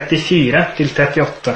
34-38.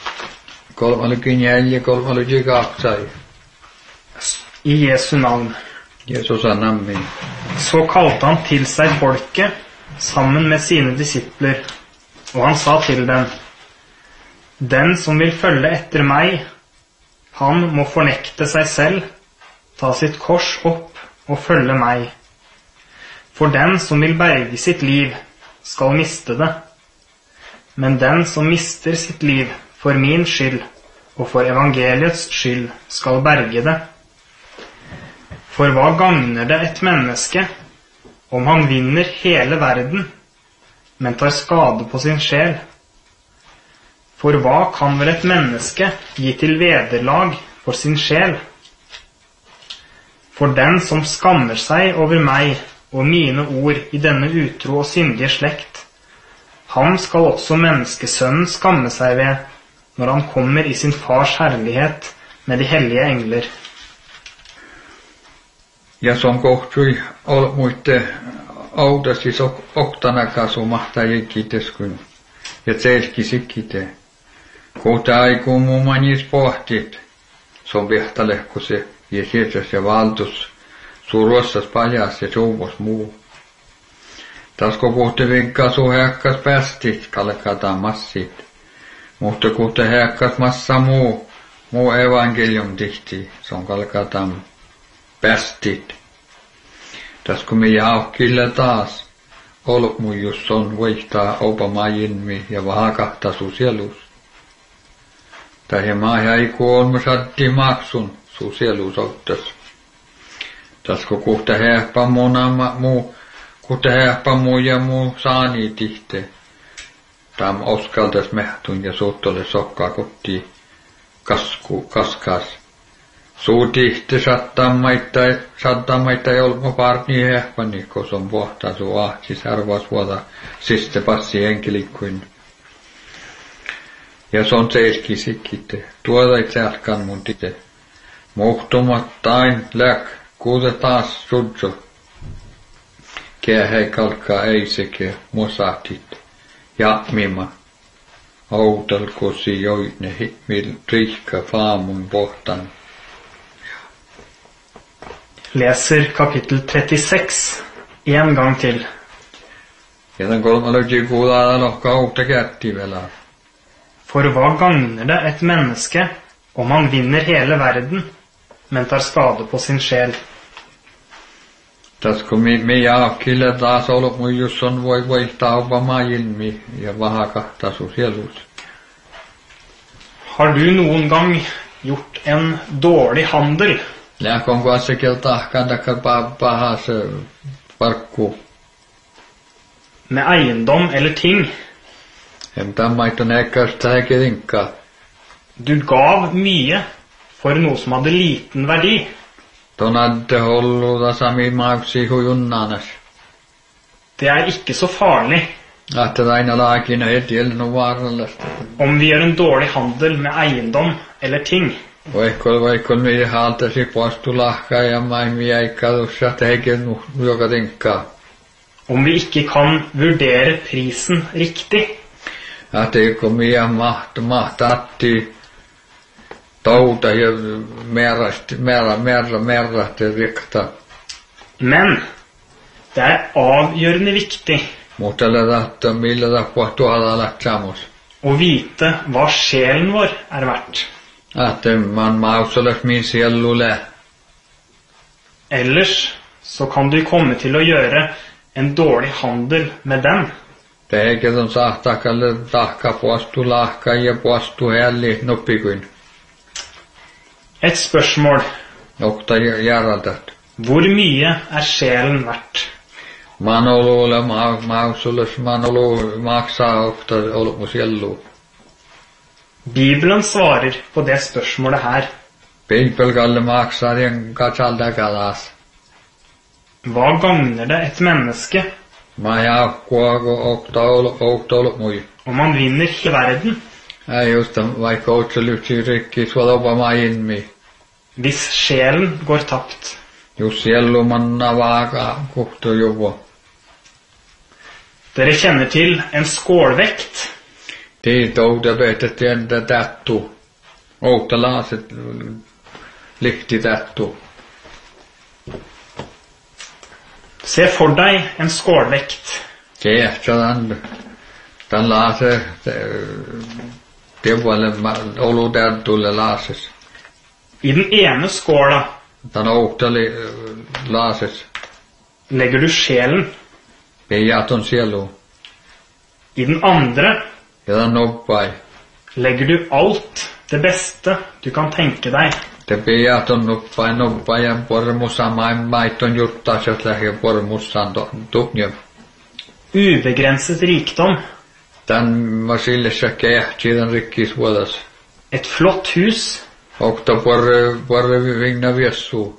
I Jesu navn. Jesus er navn. Så kalte han til seg folket sammen med sine disipler, og han sa til dem: Den som vil følge etter meg, han må fornekte seg selv, ta sitt kors opp og følge meg. For den som vil berge sitt liv, skal miste det. Men den som mister sitt liv for min skyld og for evangeliets skyld, skal berge det. For hva gagner det et menneske om han vinner hele verden, men tar skade på sin sjel? For hva kan vel et menneske gi til vederlag for sin sjel? For den som skammer seg over meg og mine ord i denne utro og syndige slekt, han skal også menneskesønnen skamme seg ved, når han kommer i sin fars herlighet med de hellige engler. Ja som kohtui muitte audasis oktanakas omahta jekiteskun ja tselkisikite. Kohta aiku mumanis pohtit, som vehtalehku se ja sietsäs ja valtus suruossas pajas ja souvos muu. Tasko kohta vinkkasu heakkas päästit kalkataan massit, mutta kohta heakkas massa muu evankelium tihti, som kalkataan päästit. Tasko me jauhkille taas, olmujus on voihtaa opamajinmi ja vahakahtasu sielus. Tai maa jäiku olmusatti maksun su sielus ottas. Tasko kohta heakpa Kuten heäpä muu ja muu saani tihte. Tam oskaltas mehtun ja suuttole sokkaa kotiin kaskas. Suu tihte sattamaita ei ollut parni heäpäni, kun on pohtaa suu ahtis arvas vuota siste passi enkelikkuin. Ja se on selkisikite. Tuoda itse alkan mun tite. Muhtumattain läk, kuute taas sudso. Hei kalkaa ei sekä musahtit ja mimma. Outalkosi joitne mil rikka faamun pohtan. Leser kapittel 36 en gang til. Ja den kolmalogi kuulaa lohka uutta kätti vielä. For hva gagner det et menneske om han vinner hele verden, men tar skade på sin sjel? Tasko me jaakille taas olmujus on voi voihtaa opamajinmi ja vahakahtasu sielus. Har du noen gang gjort en dårlig handel? Lähkon kuassakel tahkandakka pahas parkku. Med eiendom eller ting? Tammaita näkkästä häkerinkkaa. Du gav mye for noe som hadde liten verdi. Tonadde holluda sami maagsi hujunnanas. Det er ikke så farlig. At det aina laakina hetiel no vaarallasta. Om vi gjør en dårlig handel med eiendom eller ting. Vaikkol mi haltasi postu lahka ja maimi jäikkadussa teiken joka tinkkaa. Om vi ikke kan vurdere prisen riktig. At eikko mia mahtatti touta ja merrahti rikta. Men det er avgjørende viktig Mutta tahto millä tapahtuu alalat samus. Å vite hva sjelen vår er verdt. At man mausolas min sielule. Ellers så kan du komme til å gjøre en dårlig handel med den. Teikö on sahtakalle tahka postu lahka ja postu helli noppikuin. Et spørsmål. Okta järaltat. Hvor mye er sjelen verdt? Manolulle mausolas manolu maksaa okta olmusiellu. Bibelen svarer på det spørsmålet her. Bibelgalle maksaa den katsaldakalas. Hva gagner det et menneske okta olmui. om man vinner hele verden? Just vaikka otsalyhti rikki suodopa majinmi. Hvis sjelen går tapt. Jos siellu manna vaaka kohto juvo. Dere kjenner til en skålvekt. Tid outa betet tientä tättu. Outa laaset likti tättu. Se for deg en skålvekt. Kehtsä tän laase tevalle olu tättulle laases. I den ene skåla Tän outa laases. legger du sjelen. Peijaton sielu. I den andre Ja tän noppai. legger du alt det beste du kan tenke deg. Te peijaton noppai ja pormussa maiton juttas jos lähe pormussaan tuknjö. Ubegrenset rikdom. Tän var sillessä kehti tän rikkis vuodas. Et flott hus. Okta porre vigna viessu.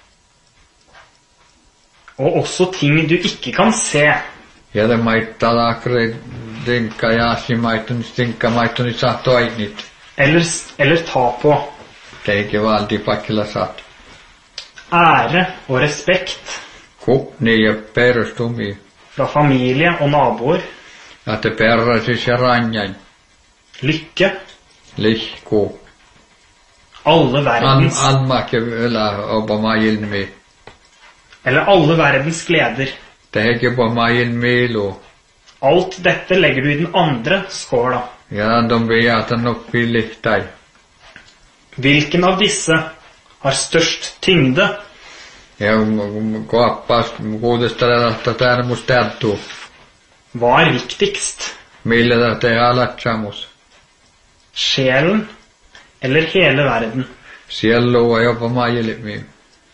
Og også ting du ikke kan se. Ja te maittaa lakre dinkka jaasi maiton stinkka maiton i saa toinit. Eller ta på. Teike valti pakkilla saat. Ære og respekt Kupni ja perustumi. fra familie og naboer. Ja te perrasis ja ranjain. Lykke. Lihku. Alle verdens Almake ylä opa mailmi. Eller alle verdens gleder. Teike på mailmilu. Alt dette legger du i den andre skåla. Ja de bejaten oppi lihtai. Hvilken av disse har størst tyngde? Ja koappas kuudestella tärmus tättu. Hva er viktigst? Millä te alatsamus. Sjelen eller hele verden? Sielu ja jopa mailmi.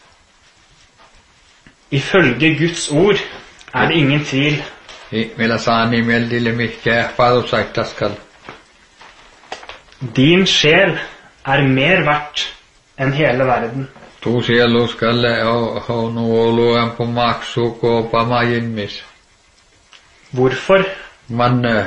Ifølge Guds ord er det ingen tvil. Millä saa nimeldille mihkä palusaiktaskal. Din sjel er mer verdt enn hele verden. Tu sielu skalle on oluen på maksu koopa mailmis. Hvorfor? Manne.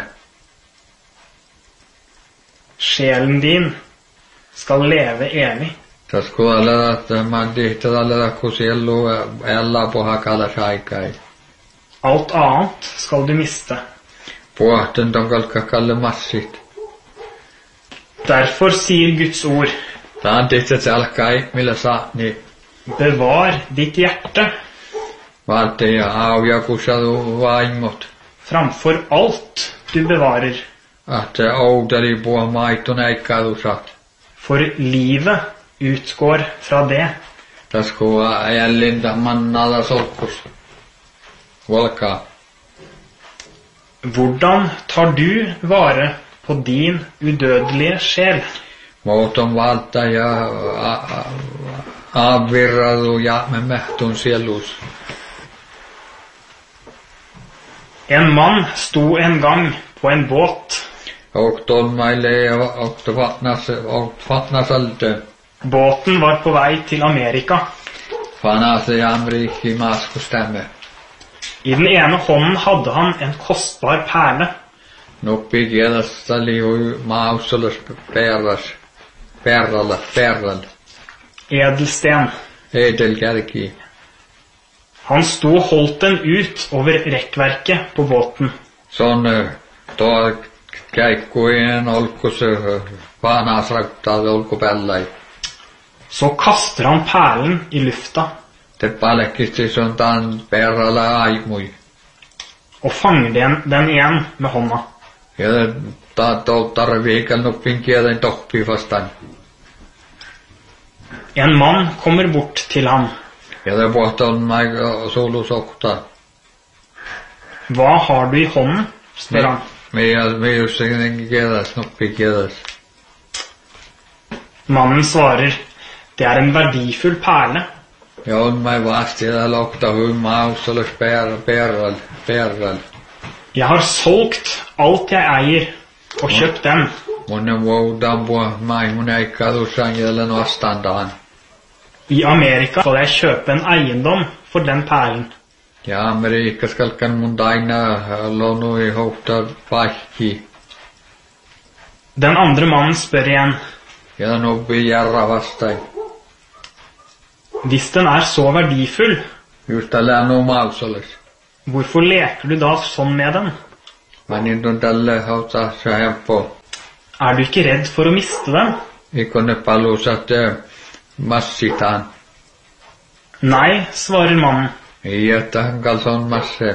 Sjelen din skal leve evig. Tas kuolla että man dihtadalla kun sielu ella på hakala saikai. Alt annet skal du miste. Puahten ton kalkakalle massit. Derfor sier Guds ord, Tää tihtet alkai millä saa niin bevar ditt hjerte vaatte ja auja kusadu vaimot. framfor alt du bevarer. Että oudeli puha maitton äikkailu saat. For livet utgår fra det. Tas kuva jällintä mannalla solkus. Volkaa. Hvordan tar du vare på din udødelige sjel? Muuton valta ja avvirradu ja me mehtun sielus. En mann sto en gang på en båt. Og tolmaille ja og fatnasalte. Båten var på vei til Amerika. Fanase ja Amerikki maskustämme. I den ene hånden hadde han en kostbar perle. Nuppi kielasta lihui maussolas perral. Edelsten. Edelkärki. Han sto og holdt den ut over rekkverket på båten. Sån tuo käikkuinen olkus vanasraktaa olkupellai. Så kaster han perlen i lufta Te palekkisti son tan perralla aimui. og fanger den igjen med hånda. Ja tarviikal nuppin kielen toppi vastaan. En mann kommer bort til ham. Ja te pohton mai solusokta. Hva har du i hånden? Spør han. Me jussakin kielas, nuppi kielas. Mannen svarer, det er en verdifull perle. Ja on mai vasti ja lokta hui maussolas perral. Jeg har solgt alt jeg eier og kjøpt den. Monen vuodan puha mai mun äikkalussaan jälleen vastaantaan. I Amerika skal jeg kjøpe en eiendom for den perlen. Ja Amerikkas kalkan mun daina lonui hohta paikki. Den andre mannen spør igjen, Ja nuppi jarra vastain. hvis den er så verdifull, Just tällä maussolas. hvorfor leker du da sånn med den? Men inte tälle hauta se helppo. Er du ikke redd for å miste dem? Ikone palusat massitaan. Nei, svarer mannen. Iätä kalson masse.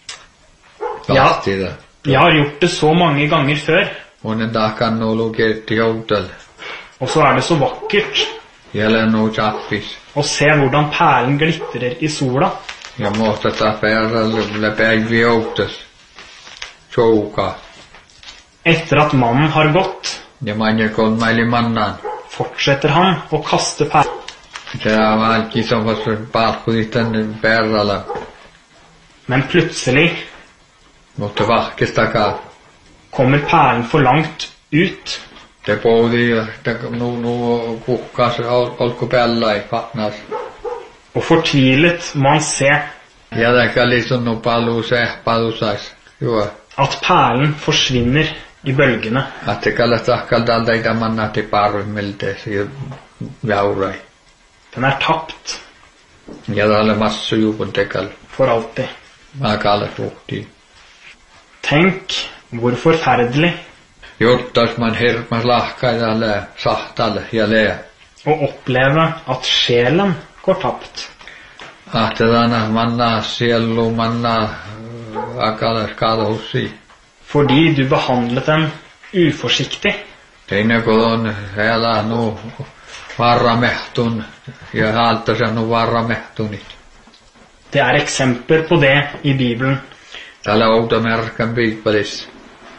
Ja. Lahtida. Jeg har gjort det så mange ganger før, Unen takan olu kerti joutel. og så er det så vakkert Jälleen nu chappis. å se hvordan perlen glitrer i sola. Ja muuta tapearalle päivi joutes. Chouka. Etter at mannen har gått, Ja manje kolmaili mannan. fortsetter han å kaste perlen. Se on valki som var palkkuiten perralla. Men plutselig Mutta vahkistakaan. kommer perlen for langt ut, Te poudi ja nu kukkas olko pällai fatnas. og fortvilet må han se Ja det liksom nu palusais. Joo. at perlen forsvinner i bølgene. Att det kallas takkal dalta manna te parvimmilte se jaurai. Den er tapt Ja dalle massu jupun tekal. for alltid. Mä kallas ruhti. Tenk hvor forferdelig Jottas man hermas lahkaidalle sahtalle ja lea. å oppleve at sjelen går tapt. Ahtedana manna sielu manna akalas kadahussi. Fordi du behandlet den uforsiktig. Teine kodon heala nu varramehtun ja haltasa nu varramehtunit. Det er eksempler på det i Bibelen. Tällä outa merkan piippalis.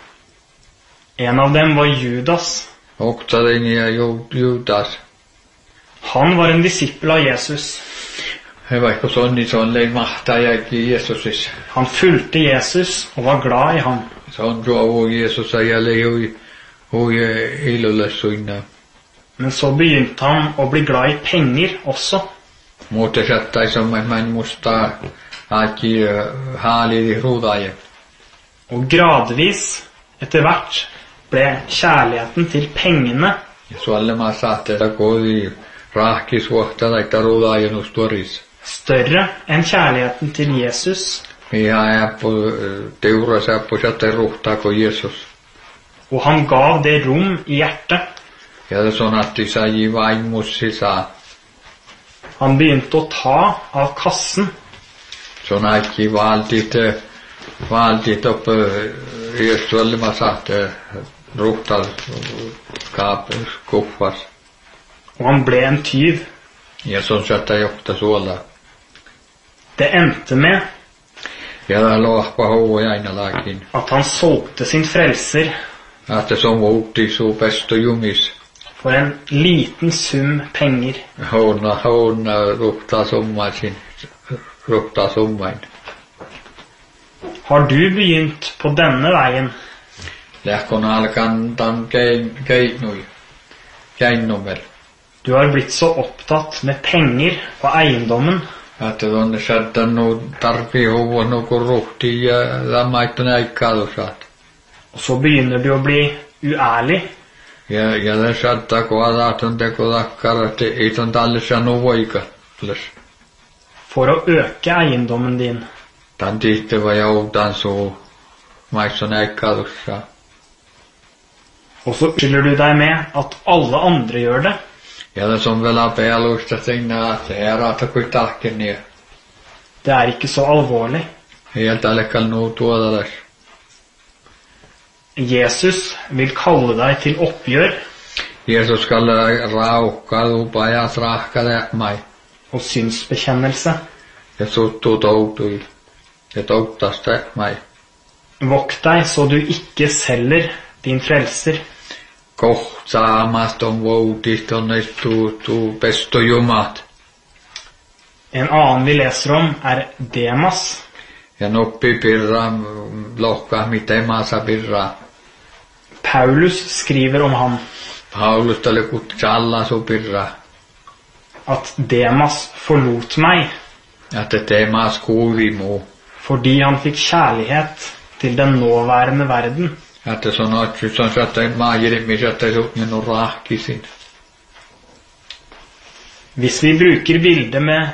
En av dem var Judas. Oktadin ja Judas. Han var en disippel av Jesus. He vaikka sonni lei mahtajakin Jeesusis. Han fulgte Jesus og var glad i ham. Se on tuo Jeesus ja lei hui ilulle suinna. Men så begynte han å bli glad i penger også. Mutta sattai som man musta aki haali ruudaje. Og gradvis, etter hvert, ble kjærligheten til pengene Ja suolle ma saatte kodi rahkisuohta tai ruudaje nustoris. større enn kjærligheten til Jesus. Miha appu teurasa appu satte ruhtako Jeesus. Og han gav det rom i hjertet. Ja det sonatti sai vaimussi saa. Han begynte å ta av kassen. Sonatti valtit upp Jeesusalle ma saatte ruhtal kaapus kuffas. Og han ble en tyv. Ja son satta johta suolla. Det endte med Ja det lohpa hovo aina laakin. at han solgte sin frelser Att det som uutti suu pesto jumis. for en liten sum penger. Honna ruhtaa summasin. Ruhtaa summain. Har du begynt på denne veien? Lähkon alkan tan keinnumel. Du har blitt så opptatt med penger og eiendommen Att det on sattan nu tarvii hovo nu kun ruhtii ja lammaitton aikkaadusat. og så begynner du å bli uærlig. Ja det sattaa kun alaton teko takkar, että ei ton tallessa nu voika. For å øke eiendommen din. Tan tihteva joutan suu maisson aikkaadusat. Og så skylder du deg med at alle andre gjør det. Ja det som vel apelusta sinna, että herata kui tahken niin. Det er ikke så alvorlig. Helt älkkäl nu tuodalas. Jesus vil kalle deg til oppgjør Jeesus kallar raukkaadu pajat rahkale mai. og synsbekjennelse. Ja suttuu toutui. Ja toutasta mai. Vokt deg så du ikke selger din frelser. Koht saamast on voutit on tu pesto jumat. En annen vi leser om er Demas. Ja noppi pirra lohka miten maasa pirra. Paulus skriver om ham Paulus tälle kutsalla su pirra. at Demas forlot meg Että teemas kuuvimu. fordi han fikk kjærlighet til den nåværende verden. Että se on otsu, se on sattain maajirimi, sattain suutninu rahkisin. Hvis vi bruker bildet med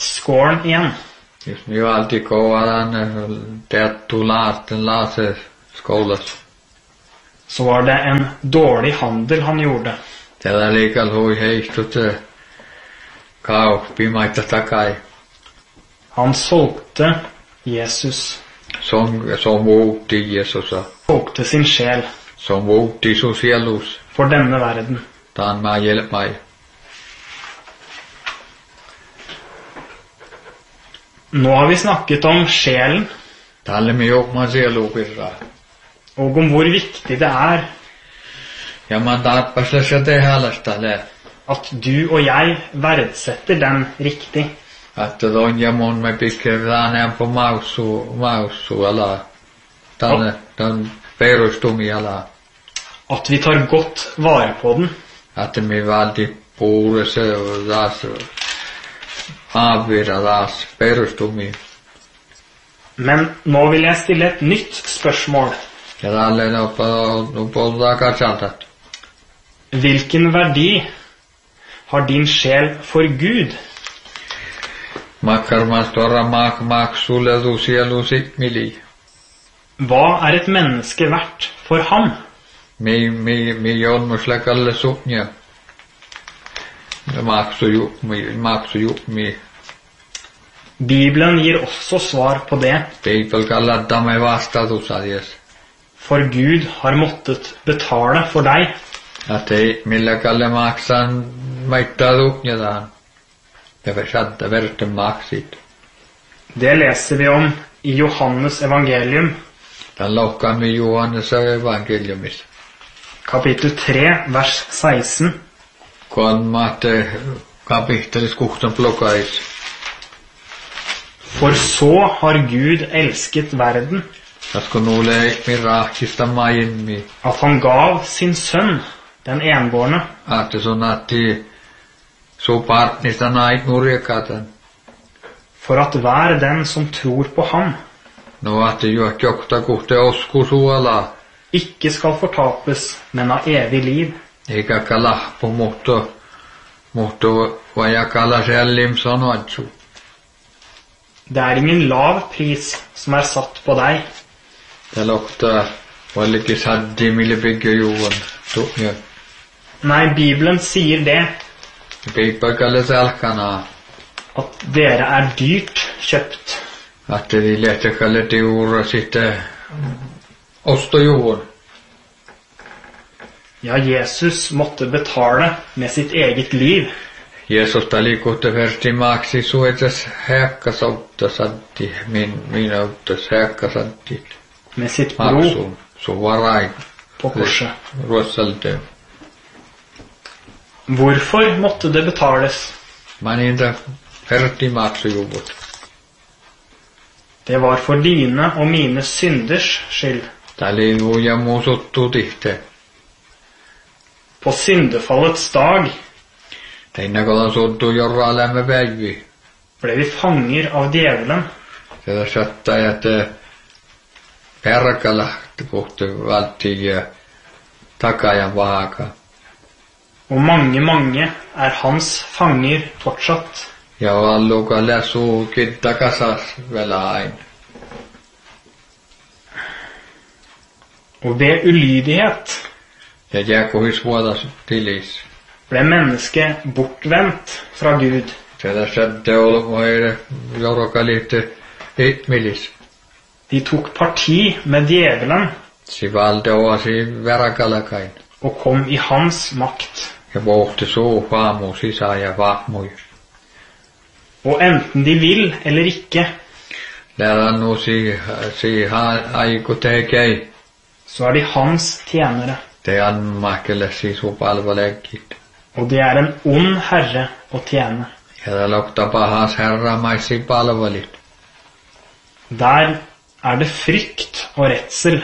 vektskåren igjen, Jos me alltid kovalan teattu laasten laase skoulassa. så var det en dårlig handel han gjorde. Tällä liikalla hui heistut kauppi maita takai. Han solgte Jesus, Som muutti Jeesusa. solgte sin sjel Som muutti sun sielus. for denne verden. Taan mä jelmai. Nå har vi snakket om sjelen, Tälle me jokma sielupirraa. og om hvor viktig det er Ja man tappasle se tehalastalle. at du og jeg verdsetter den riktig. Että on ja mun me pikkeään på maussu ala. Tän perustumi ala. At vi tar godt vare på den. Että me valti puurese taas avvira taas perustumi. Men nå vil jeg stille et nytt spørsmål. Ja tälle no polta katsaltat. Hvilken verdi har din sjel for Gud? Makkarmastora maksulle du sielu sikmili. Hva er et menneske verdt for ham? Mi jonmuslekalle suknya. Maksu jukmi. Bibelen gir også svar på det, People kallada me vastatusadies. for Gud har måttet betale for deg. Att ei millä kalle maksan maittaa suknyataan. Ja versatta verten maksit. Det leser vi om i Johannes evangelium, Tän lohkaan mi Johannes evankeliumis. kapittel 3, vers 16. Kun maatte kapittelis kuhtan plokais. For så har Gud elsket verden, Att kun nuulee min rahkista mainmi. at han gav sin sønn, den enbårne, Att sun atti su partnista nait nurjekatan. for at hver den som tror på ham, No atti juot jokta kuhte osku suola. ikke skal fortapes, men ha evig liv. Eikä kalahpu muhto vajakala sellim sanoatsu. Det er ingen lav pris som er satt på deg. Det luktar vallikin saddi mille bygge juon. Tukja. Nei, Bibelen sier det, Piipakalle salkana. at dere er dyrt kjøpt. Att de lehtekalle tiura sitten ostojuon. Ja, Jesus måtte betale med sitt eget liv. Jeesus talikutte verti maaksi suetas häkkasoutta saddi. Min auttas häkkasaddi. Med sitt blod Maksun. Su varai. på korset. Ruossalte. Hvorfor måtte det betales? Maninta verti maksujuvut. Det var for dine og mine synders skyld. Tali uja muusuttu tihte. På syndefallets dag Teinä kolan suttu jorra lämmä päivi. ble vi fanger av djevelen, Tätä sattajat perkala kohti valtti ja takajan vaaka. og mange er hans fanger fortsatt. Ja valluka läsuu kitta kasas vielä aina. Og ved ulydighet Ja jääkuhis vuotas tilis. ble mennesket bortvendt fra Gud. Tätä satte olmoire jorokalitte itmilis. De tok parti med djevelen Si valde oasi verakalakain. og kom i hans makt. Ja pohti suu vaamu sisään ja vahmui. Og enten de vil eller ikke, Lärannu si aiku tekei. så er de hans tjenere. Te anmakelle si su palvalekkit. Og det er en ond herre å tjene. Ja det lukta pahas herramaisi palvelit. Der er det frykt og redsel.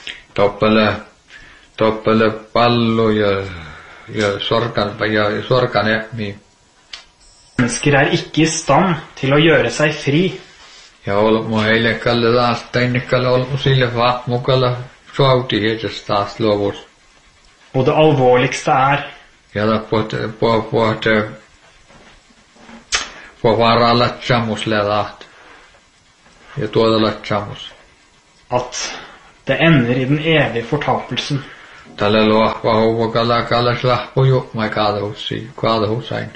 Toppele pallu ja sorkan epmi. Mennesker er ikke i stand til å gjøre seg fri. Ja olmu heille kalle taas teinekalle olmu sille mukalla suauti heitäs taas luovus. Og det alvorligste er Ja da på vara latsamus ledaat. Ja tuoda latsamus. at Det ender i den evige fortapelsen. Tällä luokva huvokalla kallas lahpu jukmai kaadahusain.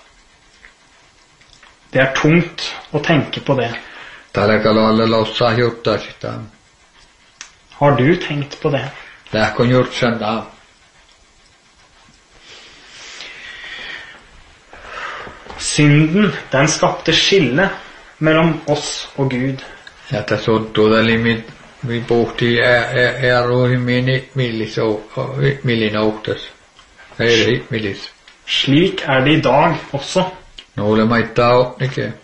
Det er tungt å tenke på det. Tällä kalalla lausaa juttaa sitä. Har du tenkt på det? Lähkon jurtsan da. Synden, den skapte skille mellom oss og Gud. Ja tässä oli mi puhti eroihin millin ohtas. Ei millis. Slik er det i dag også. Nuole maittaa opnike.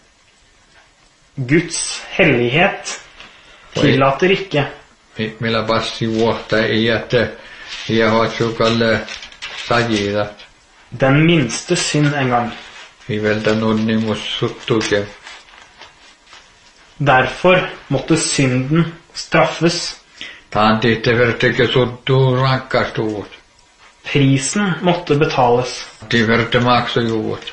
Guds hellighet tillater ikke Millä passi vuotta ei että ja hatsukalle sajida. den minste synd engang. Vi velta nonnimus suttuke. Derfor måtte synden straffes. Taan titte verteke suttuu rankkastuut. Prisen måtte betales. Ti verte maksujuut.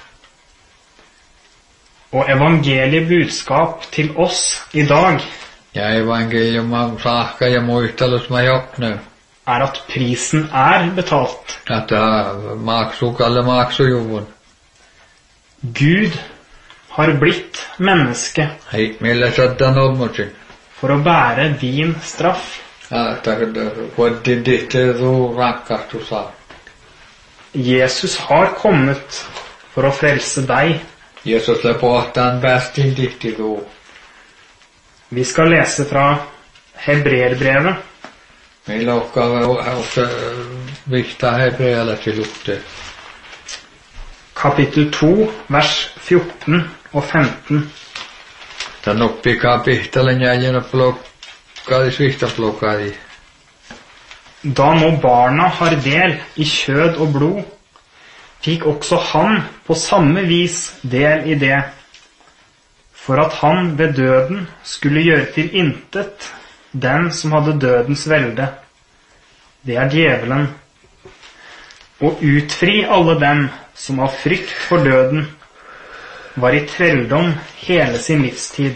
Og evangeliet budskap til oss i dag Ja evangelium saakka ja muistelus mä jopnö. er at prisen er betalt. Että maksukalle maksujuvun. Gud har blitt menneske Hei, millä sattan olmusin. for å bære din straff. Vuotin titte tuu rankkastu saa. Jesus har kommet for å frelse deg. Jeesus le pohtaan päästiin tihti tuu. Vi skal lese fra Hebreerbrevet, Meillä on vihtaa hebrealaisia luhteja. kapittel 2, vers 14 og 15. Tän oppikaa pihtalen jäljänä blokkaadis vihtablokkaadi. Da nå barna har del i kjød og blod, fikk også han på samme vis del i det, for at han ved døden skulle gjøre til intet den som hadde dødens velde, det er djevelen, og utfri alle dem som av frykt for døden var i trelldom hele sin livstid.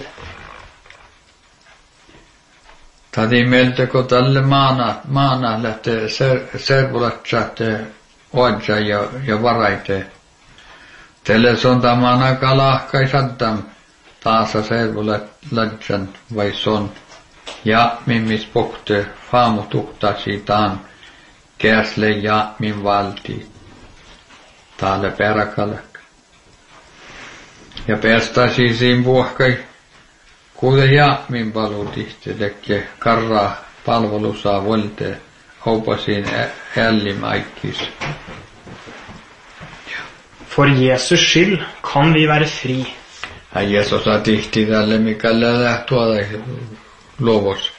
Tadi meiltä kun tälle maana lähtee servulatsat oadja ja varaite. Tälle sonta maana kalahkai saddam taasa servulatsan vai son. Ja mimmis pohte faamutuhtasi taan käsle ja min valti. Täällä peräkalak. Ja päästäisi siinä vuohkai kuule ja min palutihti tekke karraa palvelusaa volte hopasiin ällimaikkis. For Jesus skyld kan vi være fri. Ja Jeesus tihti tälle mikälle lähtuoda lovos.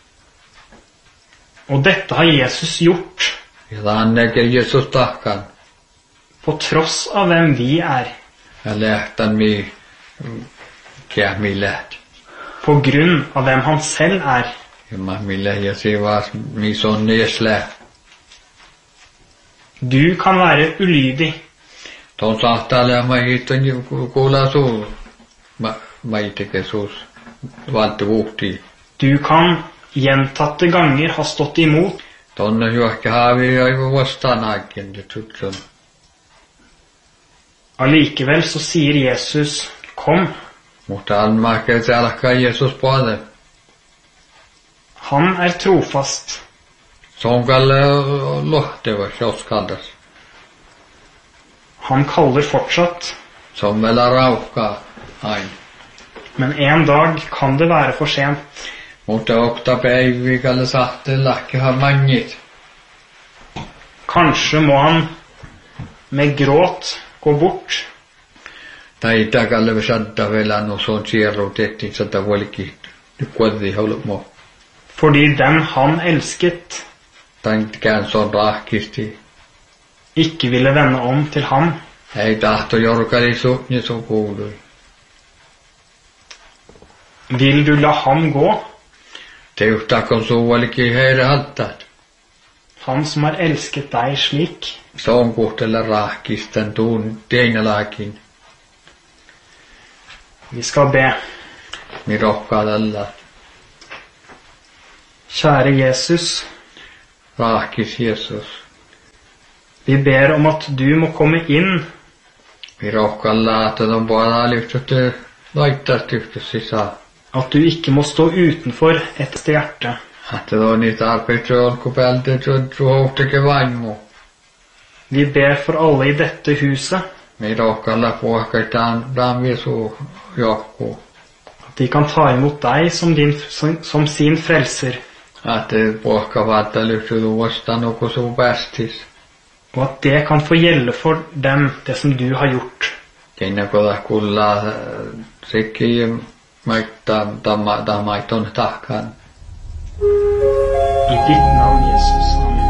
Og dette har Jesus gjort, Ja taan näkee Jeesus tahkan. på tross av hvem vi er, Ja lähtän mi kähmi läht. på grunn av hvem han selv er. Ja millä ja sivas mi sonni jäslä. Du kan være ulydig, Ton saattaa lämä hiiton kuulla suu. Maiteke suus. Valti vuhti. du kan gjentatte ganger ha stått imot, Tonne juokki haavi aivan vastaan aikin ja tutsun. allikevel så sier Jesus, kom. Mutta almaake se alkaa Jeesus puolelle. Han er trofast, Se on kalle lohteva, jos kaldas. han kaller fortsatt, Se on meillä raukkaa aina. men en dag kan det være for sent. Mutta okta päiviä kalle sahtellahki har mangit. Kanskje må han med gråt gå bort, Tai itä kalle sadda vielä no se on sierru tehtiin sata vuolikin. Nyt kuitenkin haluat mua. fordi den han elsket Tankään se on rahkisti. ikke ville vende om til ham. Ei tahto jorkali niin se kuului. Vil du la ham gå, Teustakon suualikin heidän haltaat. han som har elsket deg slik? Se on kuhtella rahkisten tuun teinalakin. Vi skal be. Mi rohkaa tällä. Kjære Jesus, Raakis Jeesus. vi ber om at du må komme inn Vi rohkalla, että on puolella lyhtytty laittastyhtysissä. At du ikke må stå utenfor et hjerte. Että on niitä arpeitse olkupäältä, että ruohtikin vaimmu. Vi ber for alle i dette huset, Me rohkalla puhkaitaan viesu johku. at de kan ta imot deg som sin frelser, Että puhkavat lyhtytty vastaan onko suu päästis. og at det kan få gjelde for dem, det som du har gjort. Keinä kolla kulla sekin maittaa maitton tahkaan. I ditt navn, Jesus. Amen.